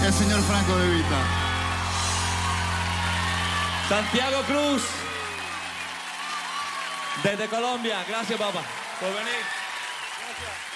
el señor Franco De Vita. Santiago Cruz, desde Colombia. Gracias, papá, por venir. Gracias.